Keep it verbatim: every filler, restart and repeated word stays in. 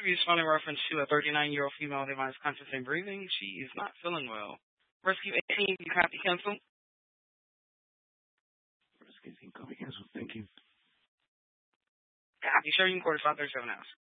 Maybe it's funny reference to a thirty-nine-year-old female device conscious and breathing. She is not feeling well. Rescue eighteen, you copy cancel. Rescue eighteen, copy cancel. Thank you. Copy, sure you can quarter five thirty-seven hours.